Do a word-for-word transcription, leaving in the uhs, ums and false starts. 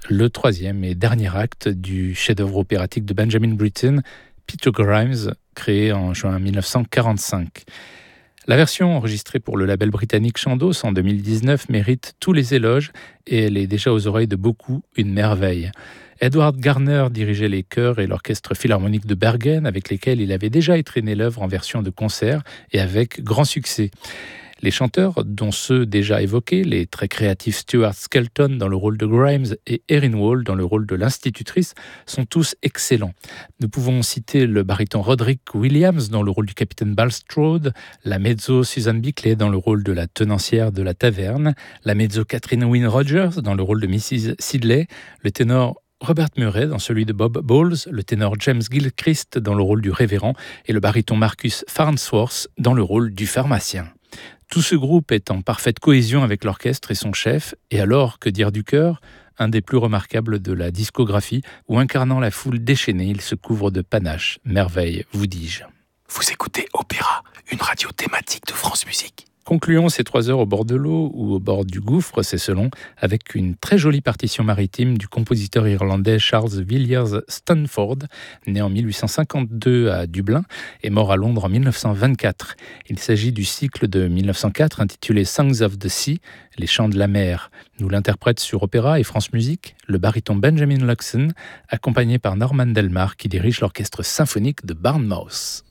le troisième et dernier acte du chef-d'œuvre opératique de Benjamin Britten, Peter Grimes, créé en juin mille neuf cent quarante-cinq. La version enregistrée pour le label britannique Chandos en deux mille dix-neuf mérite tous les éloges et elle est déjà aux oreilles de beaucoup une merveille. Edward Garner dirigeait les chœurs et l'orchestre philharmonique de Bergen avec lesquels il avait déjà étrenné l'œuvre en version de concert et avec grand succès. Les chanteurs, dont ceux déjà évoqués, les très créatifs Stuart Skelton dans le rôle de Grimes et Erin Wall dans le rôle de l'institutrice, sont tous excellents. Nous pouvons citer le baryton Roderick Williams dans le rôle du capitaine Bulstrode, la mezzo Susan Bickley dans le rôle de la tenancière de la taverne, la mezzo Catherine Wynne Rogers dans le rôle de missus Sidley, le ténor Robert Murray dans celui de Bob Bowles, le ténor James Gilchrist dans le rôle du révérend et le baryton Marcus Farnsworth dans le rôle du pharmacien. Tout ce groupe est en parfaite cohésion avec l'orchestre et son chef, et alors, que dire du chœur ? Un des plus remarquables de la discographie, où incarnant la foule déchaînée, il se couvre de panache. Merveille, vous dis-je. Vous écoutez Opéra, une radio thématique de France Musique. Concluons ces trois heures au bord de l'eau ou au bord du gouffre, c'est selon, avec une très jolie partition maritime du compositeur irlandais Charles Villiers Stanford, né en mille huit cent cinquante-deux à Dublin et mort à Londres en mille neuf cent vingt-quatre. Il s'agit du cycle de mille neuf cent quatre intitulé Songs of the Sea, les chants de la mer. Nous l'interprète sur Opéra et France Musique le baryton Benjamin Luxon, accompagné par Norman Delmar qui dirige l'orchestre symphonique de Bournemouth.